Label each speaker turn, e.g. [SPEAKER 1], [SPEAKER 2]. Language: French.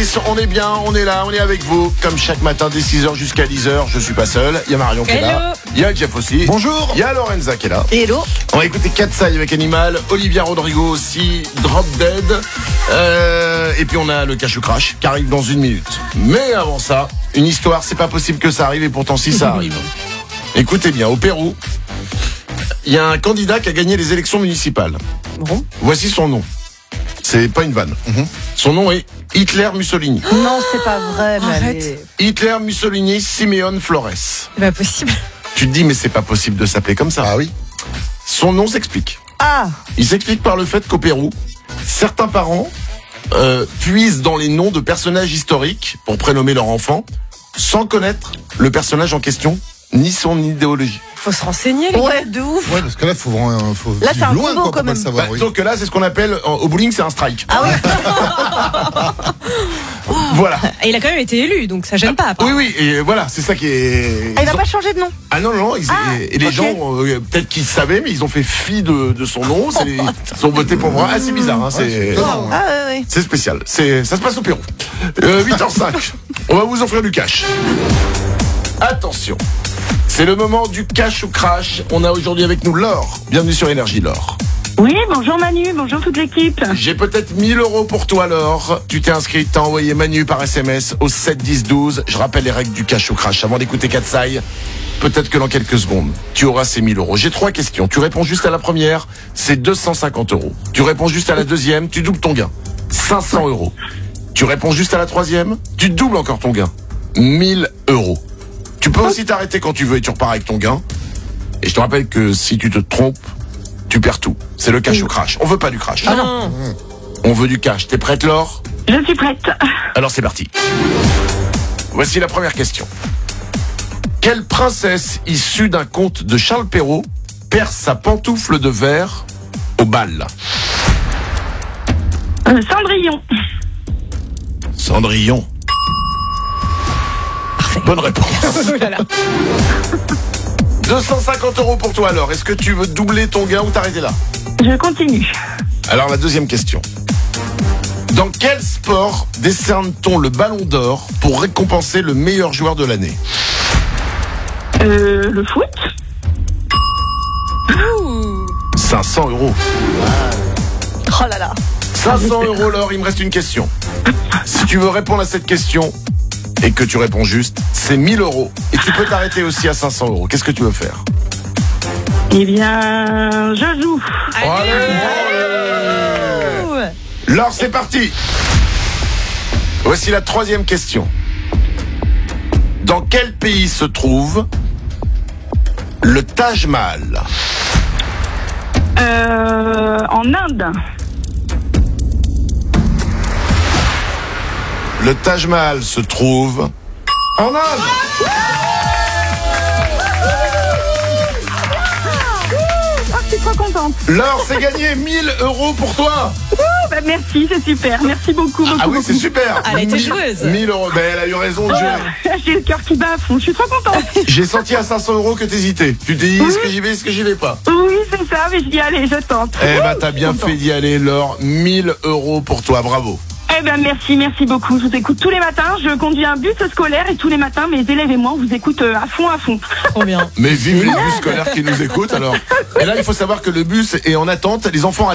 [SPEAKER 1] Yes, on est bien, on est là, on est avec vous. Comme chaque matin, dès 6h jusqu'à 10h, je suis pas seul. Il y a Marion qui est là. Il y a Jeff aussi.
[SPEAKER 2] Bonjour.
[SPEAKER 1] Il y a Lorenza qui est là.
[SPEAKER 3] Hello.
[SPEAKER 1] On va écouter Katsai avec Animal, Olivia Rodrigo aussi, Drop Dead. Et puis on a le Cache ou Crash qui arrive dans 1 minute. Mais avant ça, une histoire, c'est pas possible que ça arrive et pourtant si ça arrive. Écoutez bien, au Pérou, il y a un candidat qui a gagné les élections municipales.
[SPEAKER 3] Bon.
[SPEAKER 1] Voici son nom. C'est pas une vanne. Son nom est Hitler Mussolini.
[SPEAKER 3] Non, c'est pas vrai, mais
[SPEAKER 4] Arrête.
[SPEAKER 3] allez.
[SPEAKER 1] Hitler Mussolini Simeone Flores.
[SPEAKER 4] C'est pas possible.
[SPEAKER 1] Tu te dis, mais c'est pas possible de s'appeler comme ça.
[SPEAKER 2] Ah oui.
[SPEAKER 1] Son nom s'explique.
[SPEAKER 3] Ah,
[SPEAKER 1] Il s'explique par le fait qu'au Pérou, certains parents puisent dans les noms de personnages historiques pour prénommer leur enfant, sans connaître le personnage en question, ni son idéologie.
[SPEAKER 4] Faut se renseigner, les gars.
[SPEAKER 3] ouais, de ouf.
[SPEAKER 2] Ouais, parce que là, faut vraiment, faut
[SPEAKER 3] Là, c'est un
[SPEAKER 2] loin
[SPEAKER 3] combo,
[SPEAKER 2] quoi,
[SPEAKER 3] quand
[SPEAKER 2] pour pas
[SPEAKER 3] même.
[SPEAKER 2] le savoir.
[SPEAKER 1] Bah,
[SPEAKER 2] Oui.
[SPEAKER 1] donc là, c'est ce qu'on appelle, au bowling, c'est un strike.
[SPEAKER 3] Ah ouais.
[SPEAKER 1] Voilà.
[SPEAKER 4] Et il a quand même été élu, donc ça gêne pas.
[SPEAKER 1] Oui, oui, et voilà, c'est ça qui est...
[SPEAKER 3] Ah, il va pas changer de nom.
[SPEAKER 1] Ah non, non, et les
[SPEAKER 3] ok.
[SPEAKER 1] gens, peut-être qu'ils savaient, mais ils ont fait fi de son nom, ils ont voté pour moi. Ah, c'est bizarre, hein, c'est...
[SPEAKER 2] Non,
[SPEAKER 3] Ah ouais.
[SPEAKER 1] C'est spécial. Ça se passe au Pérou. 8h05. On va vous offrir du cash. Attention. C'est le moment du cash ou crash. On a aujourd'hui avec nous Laure. Bienvenue sur Énergie, Laure.
[SPEAKER 5] Oui, bonjour Manu, bonjour toute l'équipe.
[SPEAKER 1] J'ai peut-être 1 000 € pour toi, Laure. Tu t'es inscrite, t'as envoyé Manu par SMS au 7 10 12. Je rappelle les règles du cash ou crash avant d'écouter Katsai. Peut-être que dans quelques secondes, tu auras ces 1 000 €. J'ai 3 questions. Tu réponds juste à la première, c'est 250 €. Tu réponds juste à la deuxième, tu doubles ton gain. 500 €. Tu réponds juste à la troisième, tu doubles encore ton gain. 1 000 €. Tu peux aussi t'arrêter quand tu veux et tu repars avec ton gain. Et je te rappelle que si tu te trompes, tu perds tout. C'est le cash ou crash. On veut pas du crash.
[SPEAKER 4] Ah non.
[SPEAKER 1] On veut du cash. T'es prête, Laure?
[SPEAKER 5] Je suis prête.
[SPEAKER 1] Alors c'est parti. Voici la première question. Quelle princesse issue d'un conte de Charles Perrault perd sa pantoufle de verre au bal?
[SPEAKER 5] Cendrillon.
[SPEAKER 1] Cendrillon.
[SPEAKER 4] Parfait.
[SPEAKER 1] Bonne réponse.
[SPEAKER 4] Oh là là.
[SPEAKER 1] 250 € pour toi, alors. Est-ce que tu veux doubler ton gain ou t'arrêter là?
[SPEAKER 5] Je continue.
[SPEAKER 1] Alors la deuxième question. Dans quel sport décerne-t-on le ballon d'or pour récompenser le meilleur joueur de l'année?
[SPEAKER 5] Le foot.
[SPEAKER 4] Ouh.
[SPEAKER 1] 500 €.
[SPEAKER 3] Oh là là.
[SPEAKER 1] 500 €, Laure, il me reste une question. Si tu veux répondre à cette question et que tu réponds juste, c'est 1 000 €. Et tu peux t'arrêter aussi à 500 €. Qu'est-ce que tu veux faire?
[SPEAKER 5] Eh bien, je joue.
[SPEAKER 1] Laure, c'est parti. Voici la troisième question. Dans quel pays se trouve le Taj Mahal?
[SPEAKER 5] En Inde.
[SPEAKER 1] Le Taj Mahal se trouve en Inde.
[SPEAKER 5] Ah, je suis trop contente.
[SPEAKER 1] Laure, c'est gagné 1 000 € pour toi.
[SPEAKER 5] Bah, merci, c'est super. Merci beaucoup.
[SPEAKER 1] Ah oui, c'est super.
[SPEAKER 4] Elle a été joueuse.
[SPEAKER 1] 1 000 €. Ben, elle a eu raison de jouer.
[SPEAKER 5] J'ai le cœur qui bat à fond. Je suis trop contente.
[SPEAKER 1] J'ai senti à 500 € que t'hésitais. Tu t'es dit, est-ce que j'y vais, est-ce que j'y vais pas?
[SPEAKER 5] Oui, c'est ça, mais je dis allez, je tente.
[SPEAKER 1] Eh ben, t'as bien fait d'y aller, Laure. 1 000 € pour toi, bravo.
[SPEAKER 5] Eh ben merci beaucoup. Je vous écoute tous les matins. Je conduis un bus scolaire et tous les matins, mes élèves et moi, on vous écoute à fond.
[SPEAKER 4] Trop bien.
[SPEAKER 1] Mais vive les bus scolaires qui nous écoutent, alors. Et là, il faut savoir que le bus est en attente. Les enfants